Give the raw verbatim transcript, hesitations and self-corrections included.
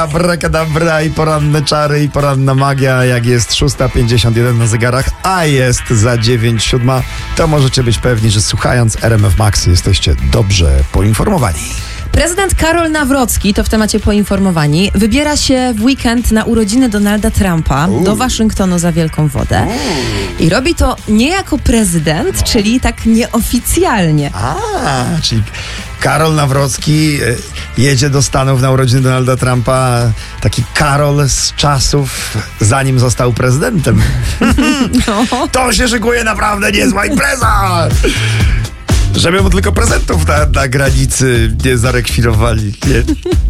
Abracadabra i poranne czary i poranna magia. Jak jest szósta pięćdziesiąt jeden na zegarach, a jest za dziewięć siódma, to możecie być pewni, że słuchając R M F Max jesteście dobrze poinformowani. Prezydent Karol Nawrocki, to w temacie poinformowani, wybiera się w weekend na urodziny Donalda Trumpa Uuu. do Waszyngtonu za wielką wodę. I robi to nie jako prezydent, no. czyli tak nieoficjalnie. A, czyli Karol Nawrocki jedzie do Stanów na urodziny Donalda Trumpa, taki Karol z czasów, zanim został prezydentem. No. To się szykuje naprawdę niezła impreza! Żeby mu tylko prezentów na, na granicy nie zarekwirowali. Nie?